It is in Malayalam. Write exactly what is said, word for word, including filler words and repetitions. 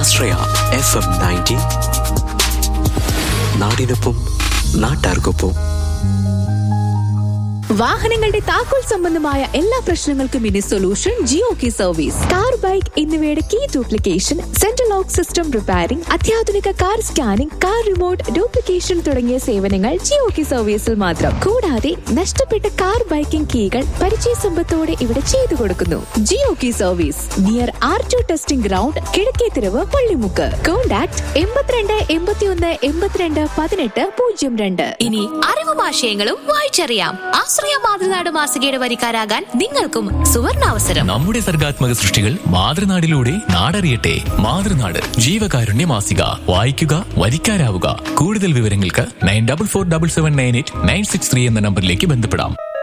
ആശ്രയ എഫ് എം നയൻറ്റി. നാടിനൊപ്പം നാട്ടാർക്കൊപ്പം. വാഹനങ്ങളുടെ താക്കോൽ സംബന്ധമായ എല്ലാ പ്രശ്നങ്ങൾക്കും ഇനി solution Jio key service. Car, bike എന്നിവയുടെ key duplication, central lock system repairing, അത്യാധുനിക car scanning, car remote duplication തുടങ്ങിയ സേവനങ്ങൾ ജിയോ കീ സർവീസിൽ മാത്രം. കൂടാതെ നഷ്ടപ്പെട്ട കാർ, ബൈക്കിംഗ് കീകൾ പരിചയ സമ്പത്തോടെ ഇവിടെ ചെയ്തു കൊടുക്കുന്നു. Jio key service near R to testing ground, Kizhakkethiruvu, Pallimukku. Contact എൺപത്തിരണ്ട് എൺപത്തിയൊന്ന് എൺപത്തിരണ്ട് പതിനെട്ട് പൂജ്യം രണ്ട്. ഇനി അറിവും ആശയങ്ങളും വായിച്ചറിയാം. ആശ്രയ മാതൃനാട് മാസികയുടെ വരിക്കാരാകാൻ നിങ്ങൾക്കും സുവർണാവസരം. നമ്മുടെ സർഗാത്മക സൃഷ്ടികൾ മാതൃനാടിലൂടെ നാടറിയട്ടെ. മാതൃനാട് ജീവകാരുണ്യ മാസിക. വായിക്കുക, വരിക്കാരാവുക. കൂടുതൽ വിവരങ്ങൾക്ക് nine double four double seven nine eight nine six three എന്ന നമ്പറിലേക്ക് ബന്ധപ്പെടാം.